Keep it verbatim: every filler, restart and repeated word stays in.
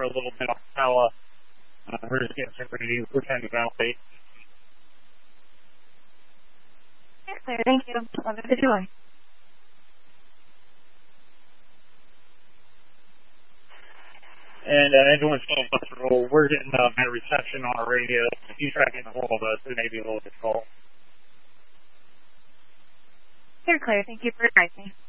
a little bit on Pella. Uh, we're just getting some ready for ten to validate. Clear, thank you. Love it. Good one. And uh, everyone's still comfortable. We're getting uh, better reception on our radio. If you try getting a hold of us, it may be a little difficult. You're clear. Thank you for advising.